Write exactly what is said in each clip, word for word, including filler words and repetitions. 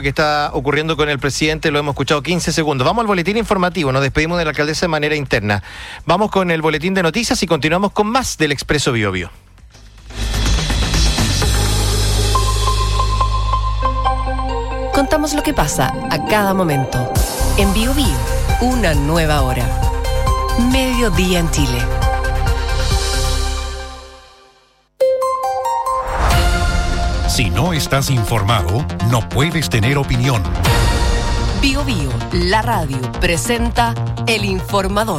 que está ocurriendo con el presidente, lo hemos escuchado quince segundos. Vamos al boletín informativo, nos despedimos de la alcaldesa de manera interna. Vamos con el boletín de noticias y continuamos con más del Expreso Biobío. Contamos lo que pasa a cada momento. En Biobío, una nueva hora. Mediodía en Chile. Si no estás informado, no puedes tener opinión. Biobío, la radio, presenta El Informador.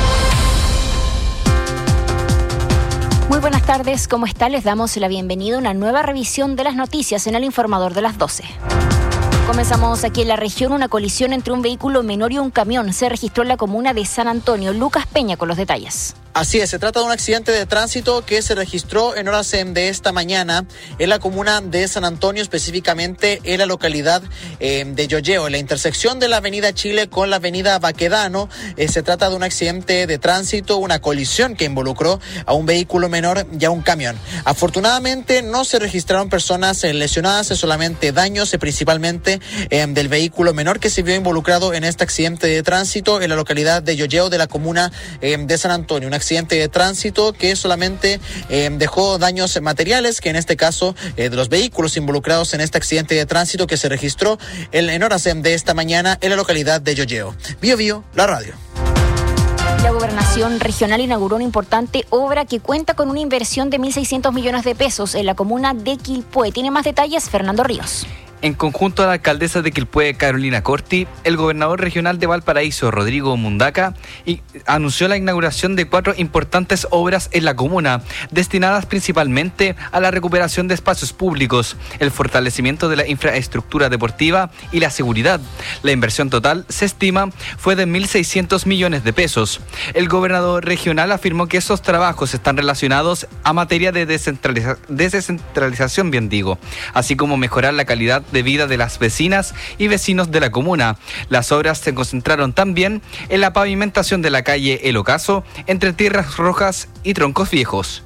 Muy buenas tardes, ¿cómo están? Les damos la bienvenida a una nueva revisión de las noticias en El Informador de las doce. Comenzamos aquí en la región. Una colisión entre un vehículo menor y un camión se registró en la comuna de San Antonio. Lucas Peña con los detalles. Así es, se trata de un accidente de tránsito que se registró en horas de esta mañana en la comuna de San Antonio, específicamente en la localidad eh, de Yoyeo, en la intersección de la avenida Chile con la avenida Baquedano. Eh, se trata de un accidente de tránsito, una colisión que involucró a un vehículo menor y a un camión. Afortunadamente no se registraron personas eh, lesionadas, solamente daños, eh, principalmente eh, del vehículo menor que se vio involucrado en este accidente de tránsito en la localidad de Yoyeo de la comuna eh, de San Antonio. Una accidente de tránsito que solamente eh, dejó daños materiales, que en este caso eh, de los vehículos involucrados en este accidente de tránsito que se registró en, en horas de esta mañana en la localidad de Yoyeo. Biobío, la radio. La Gobernación Regional inauguró una importante obra que cuenta con una inversión de mil seiscientos millones de pesos en la comuna de Quilpué. Tiene más detalles Fernando Ríos. En conjunto a la alcaldesa de Quilpué, Carolina Corti, el gobernador regional de Valparaíso, Rodrigo Mundaca, y anunció la inauguración de cuatro importantes obras en la comuna, destinadas principalmente a la recuperación de espacios públicos, el fortalecimiento de la infraestructura deportiva y la seguridad. La inversión total, se estima, fue de mil seiscientos millones de pesos. El gobernador regional afirmó que esos trabajos están relacionados a materia de descentraliza- descentralización, bien digo, así como mejorar la calidad de vida de las vecinas y vecinos de la comuna. Las obras se concentraron también en la pavimentación de la calle El Ocaso entre Tierras Rojas y Troncos Viejos.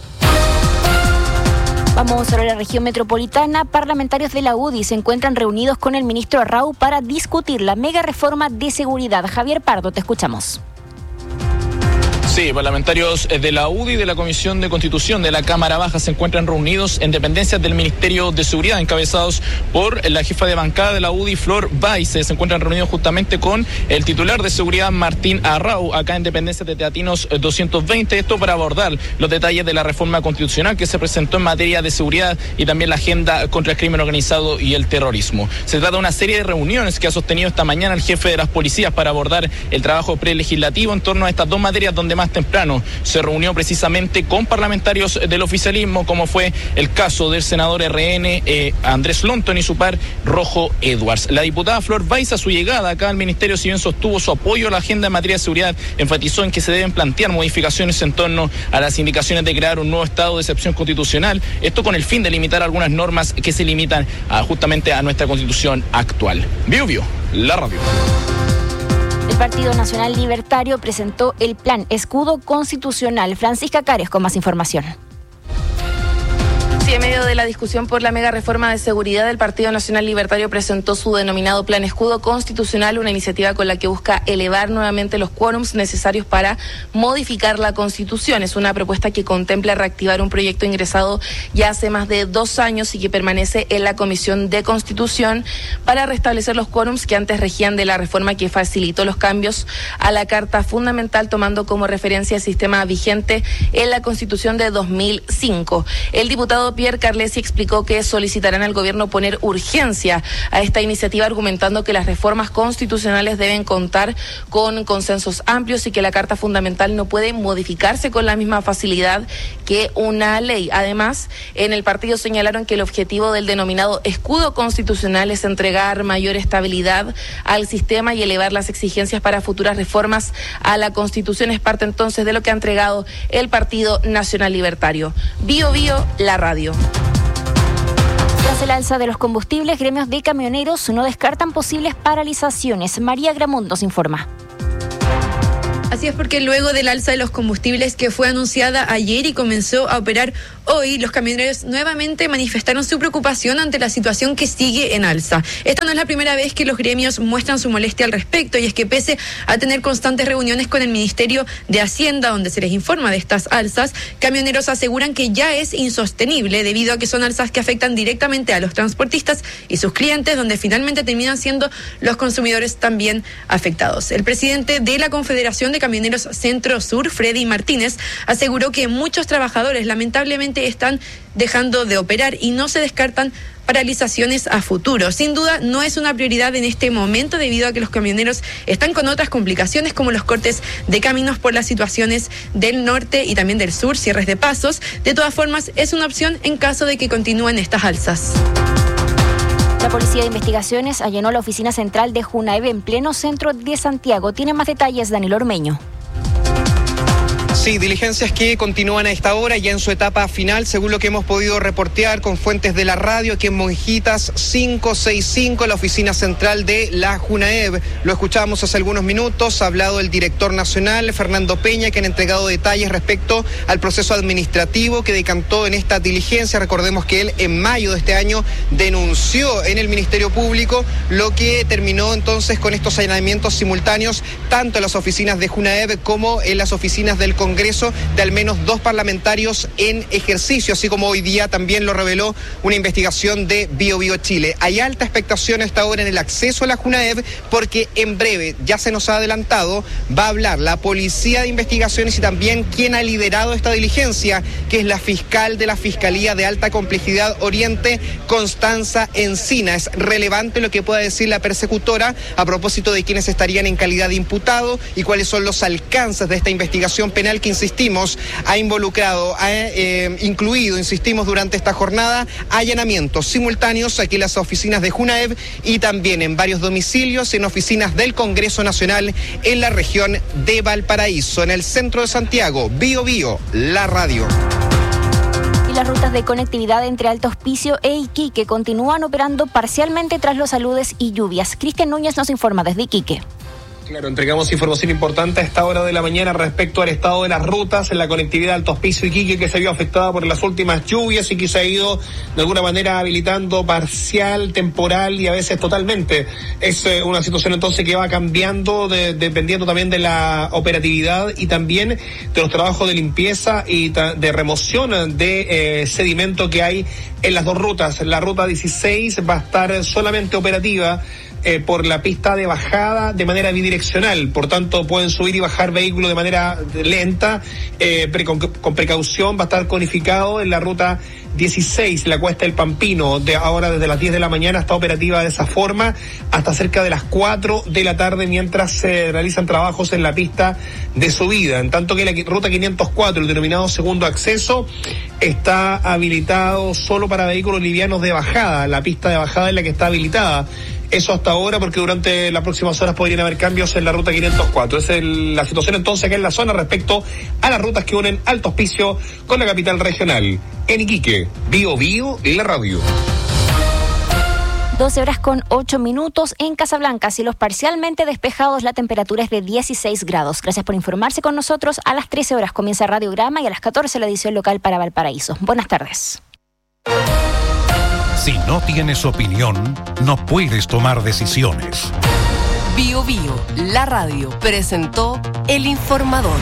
Vamos a la región metropolitana. Parlamentarios de la U D I se encuentran reunidos con el ministro Arrau para discutir la mega reforma de seguridad. Javier Pardo, te escuchamos. Sí, parlamentarios de la U D I y de la Comisión de Constitución de la Cámara Baja se encuentran reunidos en dependencias del Ministerio de Seguridad, encabezados por la jefa de bancada de la U D I, Flor Báez. Se encuentran reunidos justamente con el titular de Seguridad, Martín Arrau, acá en dependencias de Teatinos doscientos veinte. Esto para abordar los detalles de la reforma constitucional que se presentó en materia de seguridad y también la agenda contra el crimen organizado y el terrorismo. Se trata de una serie de reuniones que ha sostenido esta mañana el jefe de las policías para abordar el trabajo prelegislativo en torno a estas dos materias, donde más temprano se reunió precisamente con parlamentarios del oficialismo, como fue el caso del senador R N eh, Andrés Lonton y su par Rojo Edwards. La diputada Flor Báez, a su llegada acá al ministerio, si bien sostuvo su apoyo a la agenda en materia de seguridad, enfatizó en que se deben plantear modificaciones en torno a las indicaciones de crear un nuevo estado de excepción constitucional, esto con el fin de limitar algunas normas que se limitan a, justamente a nuestra constitución actual. Biobío, la radio. El Partido Nacional Libertario presentó el plan Escudo Constitucional. Francisca Cares con más información. En medio de la discusión por la mega reforma de seguridad, el Partido Nacional Libertario presentó su denominado Plan Escudo Constitucional, una iniciativa con la que busca elevar nuevamente los quórums necesarios para modificar la Constitución. Es una propuesta que contempla reactivar un proyecto ingresado ya hace más de dos años y que permanece en la Comisión de Constitución para restablecer los quórums que antes regían de la reforma que facilitó los cambios a la Carta Fundamental, tomando como referencia el sistema vigente en la Constitución de dos mil cinco. El diputado Pierre Carlesi explicó que solicitarán al gobierno poner urgencia a esta iniciativa, argumentando que las reformas constitucionales deben contar con consensos amplios y que la Carta Fundamental no puede modificarse con la misma facilidad que una ley. Además, en el partido señalaron que el objetivo del denominado escudo constitucional es entregar mayor estabilidad al sistema y elevar las exigencias para futuras reformas a la Constitución. Es parte entonces de lo que ha entregado el Partido Nacional Libertario. Bio Bio, la radio. Tras el alza de los combustibles, gremios de camioneros no descartan posibles paralizaciones. María Gramundos informa. Así es, porque luego del alza de los combustibles que fue anunciada ayer y comenzó a operar hoy los camioneros nuevamente manifestaron su preocupación ante la situación que sigue en alza. Esta no es la primera vez que los gremios muestran su molestia al respecto, y es que pese a tener constantes reuniones con el Ministerio de Hacienda donde se les informa de estas alzas, camioneros aseguran que ya es insostenible debido a que son alzas que afectan directamente a los transportistas y sus clientes, donde finalmente terminan siendo los consumidores también afectados. El presidente de la Confederación de Camioneros Centro Sur, Freddy Martínez, aseguró que muchos trabajadores lamentablemente están dejando de operar y no se descartan paralizaciones a futuro. Sin duda no es una prioridad en este momento debido a que los camioneros están con otras complicaciones como los cortes de caminos por las situaciones del norte y también del sur, cierres de pasos. De todas formas, es una opción en caso de que continúen estas alzas. La Policía de Investigaciones allanó la oficina central de Junaeve en pleno centro de Santiago. Tiene más detalles Daniel Ormeño. Sí, diligencias que continúan a esta hora ya en su etapa final, según lo que hemos podido reportear con fuentes de la radio, aquí en Monjitas quinientos sesenta y cinco, la oficina central de la Junaev. Lo escuchábamos hace algunos minutos, ha hablado el director nacional, Fernando Peña, que han entregado detalles respecto al proceso administrativo que decantó en esta diligencia. Recordemos que él en mayo de este año denunció en el Ministerio Público, lo que terminó entonces con estos allanamientos simultáneos, tanto en las oficinas de Junaev como en las oficinas del Congreso. Congreso de al menos dos parlamentarios en ejercicio, así como hoy día también lo reveló una investigación de Bio Bio Chile. Hay alta expectación a esta hora en el acceso a la Junaev, porque en breve, ya se nos ha adelantado, va a hablar la Policía de Investigaciones y también quien ha liderado esta diligencia, que es la fiscal de la Fiscalía de Alta Complejidad Oriente, Constanza Encina. Es relevante lo que pueda decir la persecutora a propósito de quienes estarían en calidad de imputado y cuáles son los alcances de esta investigación penal que, insistimos, ha involucrado, ha eh, incluido, insistimos, durante esta jornada, allanamientos simultáneos aquí en las oficinas de Junaev y también en varios domicilios, en oficinas del Congreso Nacional en la región de Valparaíso, en el centro de Santiago. Bio Bio, la radio. Y las rutas de conectividad entre Alto Hospicio e Iquique continúan operando parcialmente tras los aludes y lluvias. Cristian Núñez nos informa desde Iquique. Claro, entregamos información importante a esta hora de la mañana respecto al estado de las rutas en la conectividad Alto Hospicio y Iquique, que se vio afectada por las últimas lluvias y que se ha ido de alguna manera habilitando parcial, temporal y a veces totalmente. Es eh, una situación entonces que va cambiando de, dependiendo también de la operatividad y también de los trabajos de limpieza y ta- de remoción de eh, sedimento que hay en las dos rutas. La ruta dieciséis va a estar solamente operativa Eh, por la pista de bajada de manera bidireccional, por tanto pueden subir y bajar vehículos de manera lenta, eh, pre- con, con precaución. Va a estar conificado en la ruta dieciséis, la Cuesta del Pampino, de ahora desde las diez de la mañana está operativa de esa forma hasta cerca de las cuatro de la tarde, mientras se realizan trabajos en la pista de subida, en tanto que la ruta quinientos cuatro, el denominado segundo acceso, está habilitado solo para vehículos livianos de bajada. La pista de bajada es la que está habilitada. Eso hasta ahora, porque durante las próximas horas podrían haber cambios en la ruta quinientos cuatro. Esa es el, la situación entonces acá en la zona respecto a las rutas que unen Alto Hospicio con la capital regional. En Iquique, Bio Bio y la radio. doce horas con ocho minutos en Casablanca, cielos parcialmente despejados, la temperatura es de dieciséis grados. Gracias por informarse con nosotros. A las trece horas comienza Radiograma y a las catorce la edición local para Valparaíso. Buenas tardes. Si no tienes opinión, no puedes tomar decisiones. Bio Bio, la radio, presentó El Informador.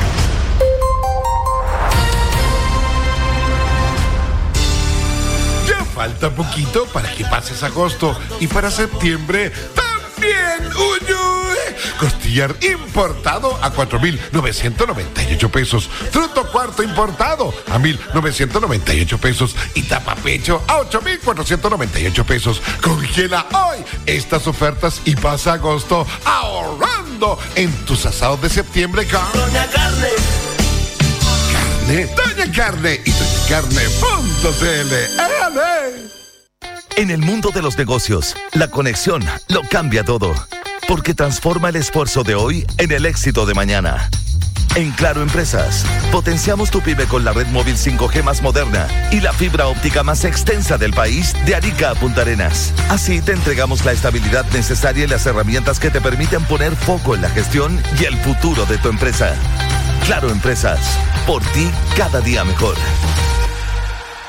Ya falta poquito para que pases agosto y para septiembre también. ¡Uy, uy! Costillar importado a cuatro mil novecientos noventa y ocho pesos. Fruto cuarto importado a mil novecientos noventa y ocho pesos. Y tapa pecho a ocho mil cuatrocientos noventa y ocho pesos. Congela hoy estas ofertas y pasa agosto ahorrando en tus asados de septiembre con Doña Carne. Carne, Doña Carne y doña carne punto c l. ¡Ale! En el mundo de los negocios, la conexión lo cambia todo, porque transforma el esfuerzo de hoy en el éxito de mañana. En Claro Empresas, potenciamos tu pyme con la red móvil cinco G más moderna y la fibra óptica más extensa del país, de Arica a Punta Arenas. Así te entregamos la estabilidad necesaria y las herramientas que te permiten poner foco en la gestión y el futuro de tu empresa. Claro Empresas, por ti cada día mejor.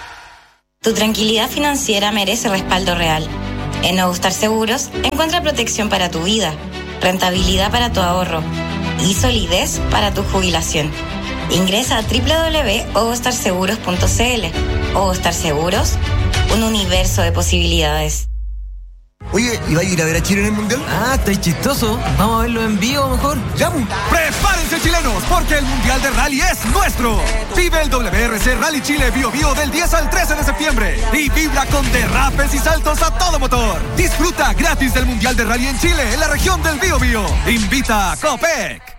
Tu tranquilidad financiera merece respaldo real. En Nuevo Star Seguros encuentra protección para tu vida, rentabilidad para tu ahorro y solidez para tu jubilación. Ingresa a doble u doble u doble u punto ovostar seguros punto c l. Ovostar Seguros, un universo de posibilidades. Oye, ¿y va a ir a ver a Chile en el Mundial? Ah, está chistoso. Vamos a verlo en vivo mejor. ¡Ya! ¡Prepárense, chilenos! Porque el Mundial de Rally es nuestro. Vive el W R C Rally Chile Bio Bio del diez al trece de septiembre. Y vibra con derrapes y saltos a todo motor. Disfruta gratis del Mundial de Rally en Chile, en la región del Bio Bio. Invita a Copec.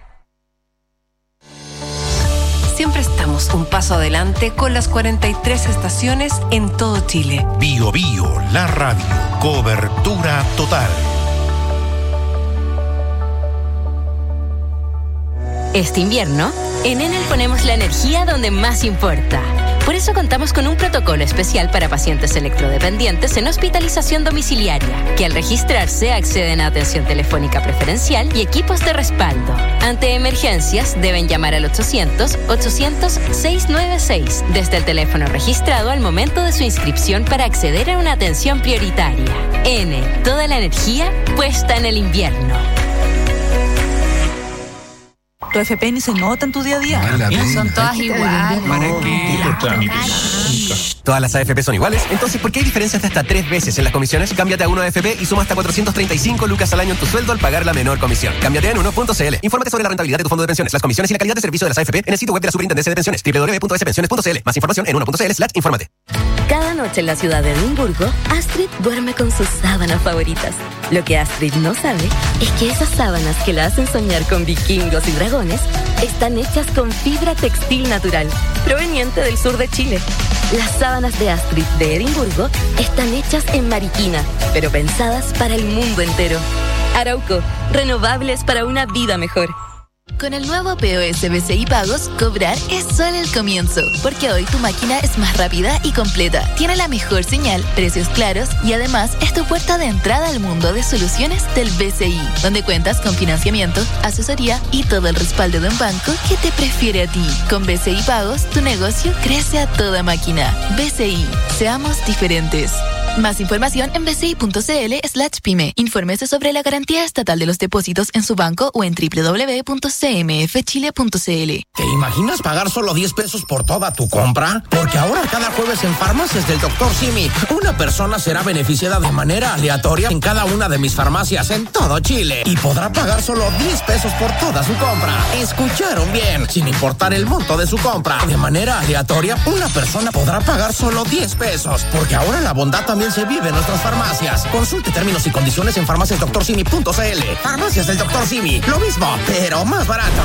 Siempre estamos un paso adelante con las cuarenta y tres estaciones en todo Chile. Bio Bio, la radio. Cobertura total. Este invierno, en Enel ponemos la energía donde más importa. Por eso contamos con un protocolo especial para pacientes electrodependientes en hospitalización domiciliaria, que al registrarse acceden a atención telefónica preferencial y equipos de respaldo. Ante emergencias, deben llamar al ochocientos, ochocientos, seiscientos noventa y seis desde el teléfono registrado al momento de su inscripción para acceder a una atención prioritaria. Enel, toda la energía puesta en el invierno. Tu F P N se nota en tu día a día. Son todas iguales. ¿Para qué? Todas las A F P son iguales. Entonces, ¿por qué hay diferencias de hasta tres veces en las comisiones? Cámbiate a Uno A F P y suma hasta cuatrocientos treinta y cinco lucas al año en tu sueldo al pagar la menor comisión. Cámbiate en uno punto c l. Infórmate sobre la rentabilidad de tu fondo de pensiones, las comisiones y la calidad de servicio de las A F P en el sitio web de la Superintendencia de Pensiones, doble u doble u doble u punto s pensiones punto c l. Más información en uno punto c l slash infórmate. Cada noche en la ciudad de Edimburgo, Astrid duerme con sus sábanas favoritas. Lo que Astrid no sabe es que esas sábanas que la hacen soñar con vikingos y dragones están hechas con fibra textil natural, proveniente del sur de Chile. Las sábanas de Astrid de Edimburgo están hechas en Mariquina, pero pensadas para el mundo entero. Arauco, renovables para una vida mejor. Con el nuevo P O S B C I Pagos, cobrar es solo el comienzo, porque hoy tu máquina es más rápida y completa, tiene la mejor señal, precios claros y además es tu puerta de entrada al mundo de soluciones del B C I, donde cuentas con financiamiento, asesoría y todo el respaldo de un banco que te prefiere a ti. Con B C I Pagos, tu negocio crece a toda máquina. B C I, seamos diferentes. Más información en bci.cl slash pyme. Infórmese sobre la garantía estatal de los depósitos en su banco o en doble u doble u doble u punto c m f chile punto c l. ¿Te imaginas pagar solo diez pesos por toda tu compra? Porque ahora cada jueves en Farmacias del doctor Simi, una persona será beneficiada de manera aleatoria en cada una de mis farmacias en todo Chile y podrá pagar solo diez pesos por toda su compra. ¿Escucharon bien? Sin importar el monto de su compra. De manera aleatoria, una persona podrá pagar solo diez pesos, porque ahora la bondad también se vive en nuestras farmacias. Consulte términos y condiciones en farmacias doctor simi punto c l. Farmacias del doctor Simi, lo mismo, pero más barato.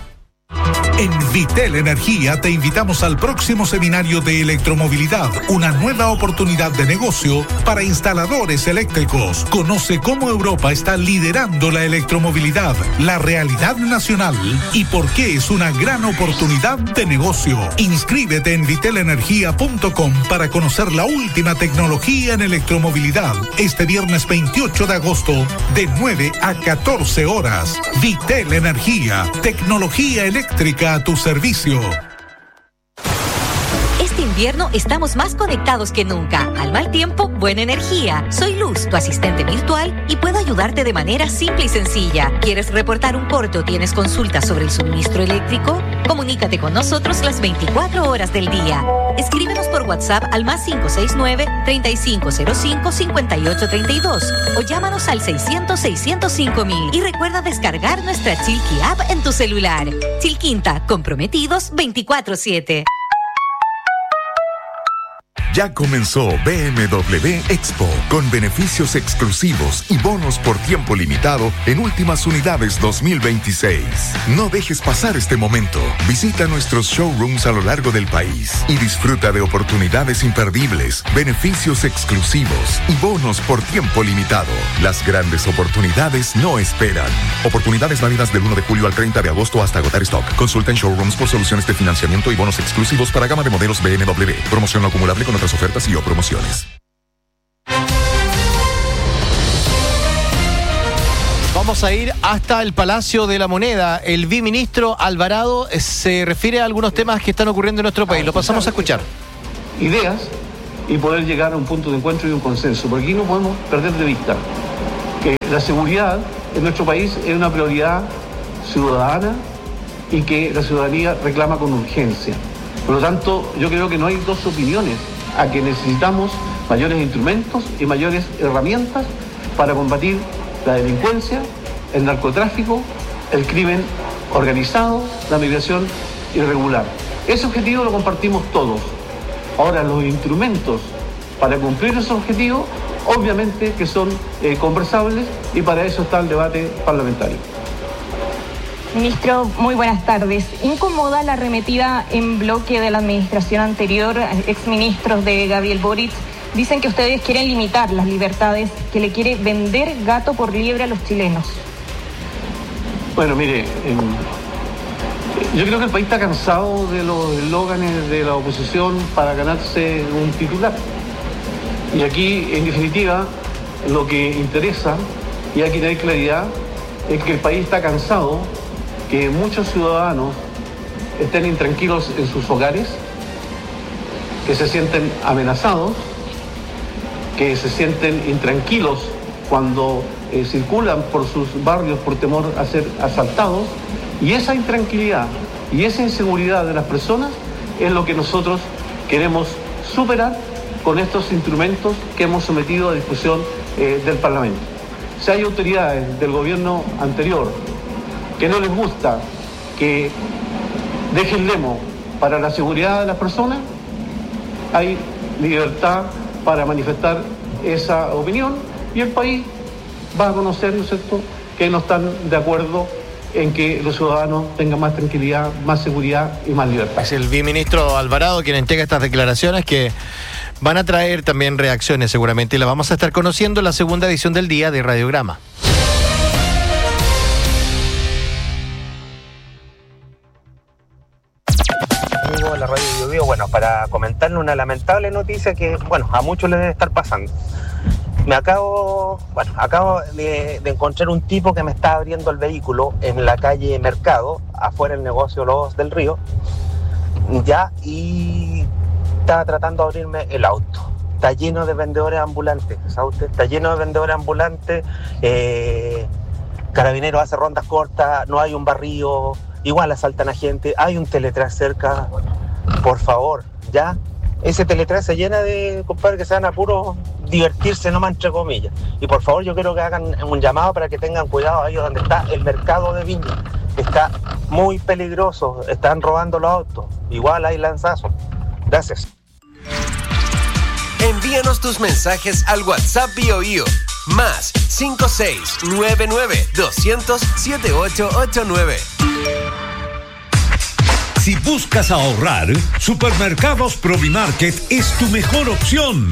En Vitel Energía te invitamos al próximo seminario de electromovilidad, una nueva oportunidad de negocio para instaladores eléctricos. Conoce cómo Europa está liderando la electromovilidad, la realidad nacional y por qué es una gran oportunidad de negocio. Inscríbete en vitel energía punto com para conocer la última tecnología en electromovilidad este viernes veintiocho de agosto de nueve a catorce horas. Vitel Energía, tecnología eléctrica a tu servicio. Este invierno estamos más conectados que nunca. Al mal tiempo, buena energía. Soy Luz, tu asistente virtual, y puedo ayudarte de manera simple y sencilla. ¿Quieres reportar un corte o tienes consultas sobre el suministro eléctrico? Comunícate con nosotros las veinticuatro horas del día. Escríbenos por WhatsApp al más cinco seis nueve, treinta y cinco cero cinco, cincuenta y ocho treinta y dos o llámanos al seiscientos, seiscientos cinco mil y recuerda descargar nuestra Chilqui app en tu celular. Chilquinta, comprometidos veinticuatro siete. Ya comenzó B M W Expo, con beneficios exclusivos y bonos por tiempo limitado en últimas unidades dos mil veintiséis. No dejes pasar este momento. Visita nuestros showrooms a lo largo del país y disfruta de oportunidades imperdibles, beneficios exclusivos y bonos por tiempo limitado. Las grandes oportunidades no esperan. Oportunidades válidas del uno de julio al treinta de agosto hasta agotar stock. Consulta en showrooms por soluciones de financiamiento y bonos exclusivos para gama de modelos B M W. Promoción no acumulable con otras ofertas y o promociones. Vamos a ir hasta el Palacio de la Moneda. El viceministro Alvarado se refiere a algunos temas que están ocurriendo en nuestro país. Lo pasamos a escuchar. Ideas y poder llegar a un punto de encuentro y un consenso. Porque aquí no podemos perder de vista que la seguridad en nuestro país es una prioridad ciudadana y que la ciudadanía reclama con urgencia. Por lo tanto, yo creo que no hay dos opiniones, a que necesitamos mayores instrumentos y mayores herramientas para combatir la delincuencia, el narcotráfico, el crimen organizado, la migración irregular. Ese objetivo lo compartimos todos. Ahora, los instrumentos para cumplir esos objetivos, obviamente que son eh, conversables, y para eso está el debate parlamentario. Ministro, muy buenas tardes. ¿Incomoda la arremetida en bloque de la administración anterior? Exministros de Gabriel Boric dicen que ustedes quieren limitar las libertades, que le quiere vender gato por liebre a los chilenos. Bueno, mire, eh, yo creo que el país está cansado de los eslóganes de la oposición para ganarse un titular. Y aquí, en definitiva, lo que interesa, y hay que tener claridad, es que el país está cansado, que muchos ciudadanos estén intranquilos en sus hogares, que se sienten amenazados, que se sienten intranquilos cuando eh, circulan por sus barrios por temor a ser asaltados, y esa intranquilidad y esa inseguridad de las personas es lo que nosotros queremos superar con estos instrumentos que hemos sometido a discusión eh, del Parlamento. Si hay autoridades del gobierno anterior que no les gusta que dejen lemo para la seguridad de las personas, hay libertad para manifestar esa opinión y el país va a conocer, ¿no es cierto?, que no están de acuerdo en que los ciudadanos tengan más tranquilidad, más seguridad y más libertad. Es el viceministro Alvarado quien entrega estas declaraciones que van a traer también reacciones seguramente, y la vamos a estar conociendo en la segunda edición del día de Radiograma. La radio Bio Bio, bueno, para comentarle una lamentable noticia que, bueno, a muchos les debe estar pasando. Me acabo, bueno, acabo de, de encontrar un tipo que me está abriendo el vehículo en la calle Mercado, afuera del negocio Los del Río, ya, y está tratando de abrirme el auto. Está lleno de vendedores ambulantes, ¿sabe usted? Está lleno de vendedores ambulantes, eh, Carabineros hace rondas cortas, no hay un barrio, igual asaltan a gente, hay un Teletrack cerca. Por favor, ya, ese Teletrack se llena de compadres que se van a puro divertirse nomás, entre comillas. Y por favor, yo quiero que hagan un llamado para que tengan cuidado ahí donde está el mercado de Viña. Está muy peligroso, están robando los autos, igual hay lanzazos. Gracias. Envíanos tus mensajes al WhatsApp Bio Bio, más cinco seis nueve nueve dos cero cero siete ocho ocho nueve. Si buscas ahorrar, Supermercados Provimarket es tu mejor opción.